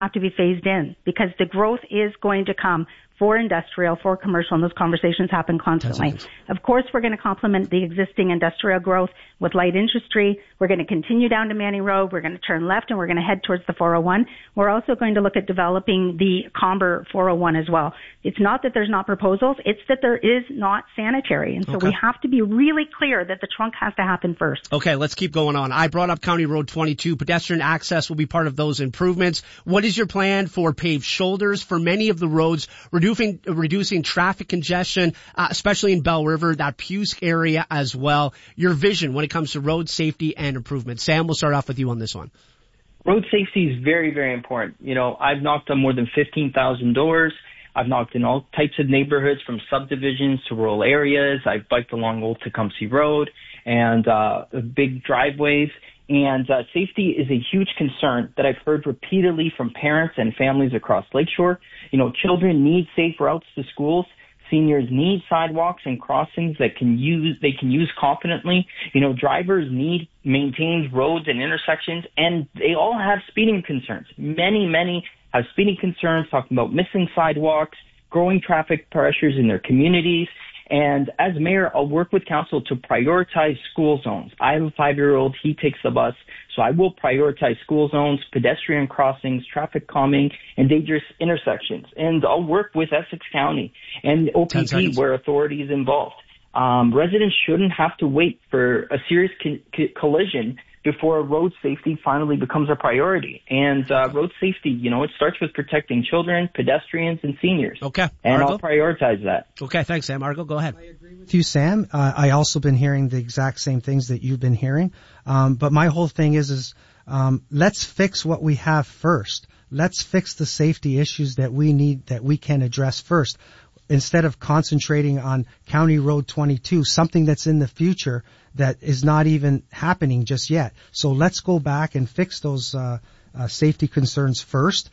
have to be phased in because the growth is going to come for industrial, for commercial, and those conversations happen constantly. Of course, we're going to complement the existing industrial growth with light industry. We're going to continue down to Manning Road. We're going to turn left, and we're going to head towards the 401. We're also going to look at developing the Comber 401 as well. It's not that there's not proposals. It's that there is not sanitary. And so we have to be really clear that the trunk has to happen first. Okay, let's keep going on. I brought up County Road 22. Pedestrian access will be part of those improvements. What is your plan for paved shoulders for many of the roads, reducing traffic congestion, especially in Bell River, that Pusk area as well? Your vision when it comes to road safety and improvement. Sam, we'll start off with you on this one. Road safety is very, very important. You know, I've knocked on more than 15,000 doors. I've knocked in all types of neighborhoods from subdivisions to rural areas. I've biked along Old Tecumseh Road and big driveways. And safety is a huge concern that I've heard repeatedly from parents and families across Lakeshore. You know, children need safe routes to schools. Seniors need sidewalks and crossings they can use confidently. You know, drivers need maintained roads and intersections, and they all have speeding concerns. Many have speeding concerns, talking about missing sidewalks, growing traffic pressures in their communities. And as mayor, I'll work with council to prioritize school zones. I have a 5-year-old. He takes the bus. So I will prioritize school zones, pedestrian crossings, traffic calming, and dangerous intersections. And I'll work with Essex County and OPP where authority is involved. Residents shouldn't have to wait for a serious collision before road safety finally becomes a priority. And road safety, you know, it starts with protecting children, pedestrians, and seniors. Okay. And Argo? I'll prioritize that. Okay, thanks, Sam. Argo, go ahead. I agree with you, Sam. I also been hearing the exact same things that you've been hearing. But my whole thing is let's fix what we have first. Let's fix the safety issues that we need, that we can address first, instead of concentrating on County Road 22, something that's in the future that is not even happening just yet. So let's go back and fix those safety concerns first,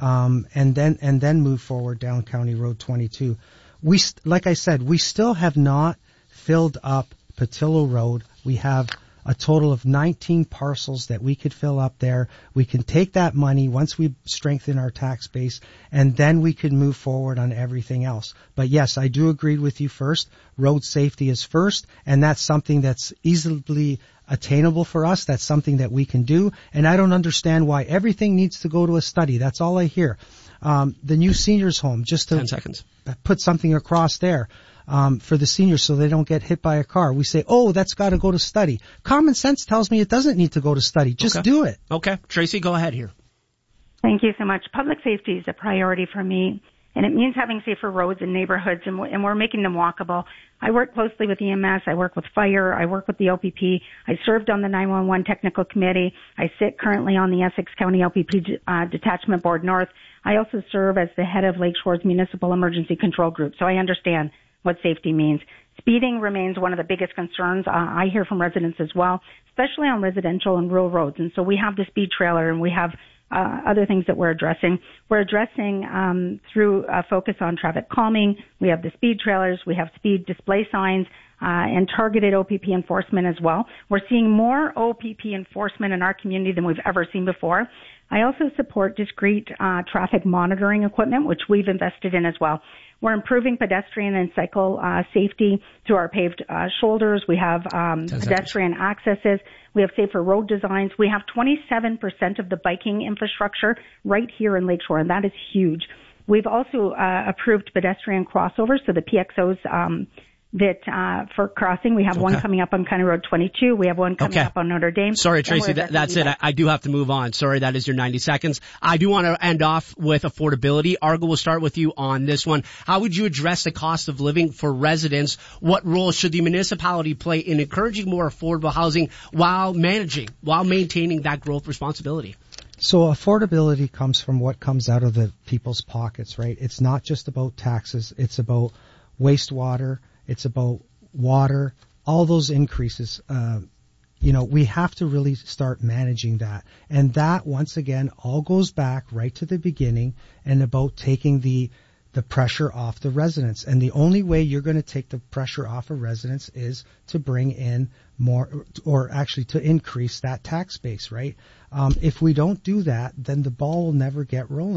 and then move forward down County Road 22. Like I said, we still have not filled up Patillo Road. We have a total of 19 parcels that we could fill up there. We can take that money once we strengthen our tax base, and then we can move forward on everything else. But yes, I do agree with you first. Road safety is first, and that's something that's easily attainable for us. That's something that we can do, and I don't understand why everything needs to go to a study. That's all I hear. The new seniors home, just to 10 seconds. Put something across there. For the seniors so they don't get hit by a car. We say, oh, that's got to go to study. Common sense tells me it doesn't need to go to study. Just do it. Okay. Tracy, go ahead here. Thank you so much. Public safety is a priority for me, and it means having safer roads and neighborhoods, and we're making them walkable. I work closely with EMS. I work with fire. I work with the OPP. I served on the 911 technical committee. I sit currently on the Essex County OPP Detachment Board North. I also serve as the head of Lakeshore's Municipal Emergency Control Group, so I understand what safety means. Speeding remains one of the biggest concerns I hear from residents as well, especially on residential and rural roads. And so we have the speed trailer, and we have other things that we're addressing. We're addressing through a focus on traffic calming. We have the speed trailers. We have speed display signs and targeted OPP enforcement as well. We're seeing more OPP enforcement in our community than we've ever seen before. I also support discrete traffic monitoring equipment, which we've invested in as well. We're improving pedestrian and cycle safety through our paved shoulders. We have pedestrian accesses. We have safer road designs. We have 27% of the biking infrastructure right here in Lakeshore, and that is huge. We've also approved pedestrian crossovers, so the PXOs that for crossing. We have one coming up on County Road 22. We have one coming up on Notre Dame. Sorry, Tracy, that's it. I do have to move on. Sorry, that is your 90 seconds. I do want to end off with affordability. Argo, we'll start with you on this one. How would you address the cost of living for residents? What role should the municipality play in encouraging more affordable housing while maintaining that growth responsibility? So affordability comes from what comes out of the people's pockets, right? It's not just about taxes. It's about wastewater. It's about water, all those increases. We have to really start managing that. And that, once again, all goes back right to the beginning and about taking the the pressure off the residents. And the only way you're going to take the pressure off of residents is to bring in more, or actually to increase that tax base, right? If we don't do that, then the ball will never get rolling.